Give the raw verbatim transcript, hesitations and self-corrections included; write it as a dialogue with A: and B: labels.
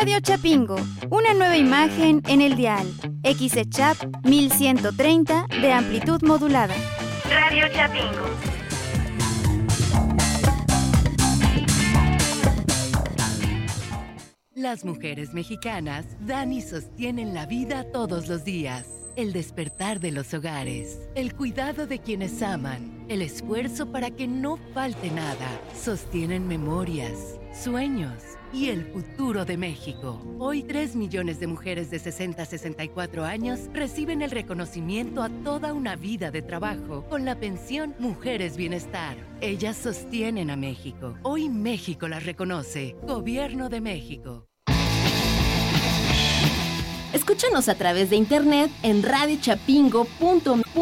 A: Radio Chapingo, una nueva imagen en el dial. X E Chap mil ciento treinta de amplitud modulada. Radio Chapingo.
B: Las mujeres mexicanas dan y sostienen la vida todos los días. El despertar de los hogares, el cuidado de quienes aman, el esfuerzo para que no falte nada. Sostienen memorias, sueños y el futuro de México. Hoy, tres millones de mujeres de sesenta a sesenta y cuatro años reciben el reconocimiento a toda una vida de trabajo con la pensión Mujeres Bienestar. Ellas sostienen a México. Hoy México las reconoce. Gobierno de México.
C: Escúchanos a través de internet en radio chapingo punto com.